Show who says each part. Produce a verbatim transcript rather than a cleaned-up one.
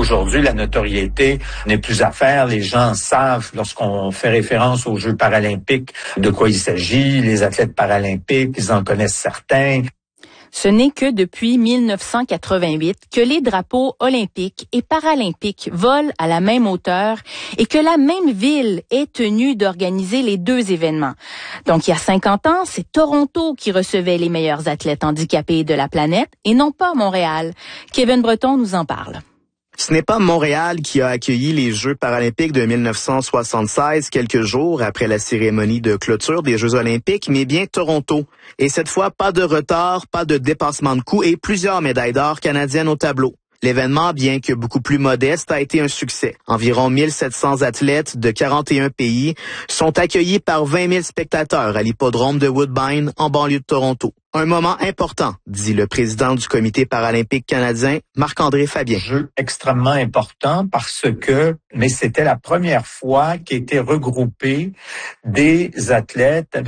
Speaker 1: Aujourd'hui, la notoriété n'est plus à faire. Les gens savent, lorsqu'on fait référence aux Jeux paralympiques, de quoi il s'agit. Les athlètes paralympiques, ils en connaissent certains.
Speaker 2: Ce n'est que depuis mille neuf cent quatre-vingt-huit que les drapeaux olympiques et paralympiques volent à la même hauteur et que la même ville est tenue d'organiser les deux événements. Donc, il y a cinquante ans, c'est Toronto qui recevait les meilleurs athlètes handicapés de la planète et non pas Montréal. Kevin Breton nous en parle.
Speaker 3: Ce n'est pas Montréal qui a accueilli les Jeux paralympiques de mille neuf cent soixante-seize, quelques jours après la cérémonie de clôture des Jeux olympiques, mais bien Toronto. Et cette fois, pas de retard, pas de dépassement de coût et plusieurs médailles d'or canadiennes au tableau. L'événement, bien que beaucoup plus modeste, a été un succès. Environ mille sept cents athlètes de quarante et un pays sont accueillis par vingt mille spectateurs à l'hippodrome de Woodbine, en banlieue de Toronto. Un moment important, dit le président du Comité paralympique canadien, Marc-André Fabien.
Speaker 1: Jeu extrêmement important parce que, mais c'était la première fois qu'étaient regroupés des athlètes avec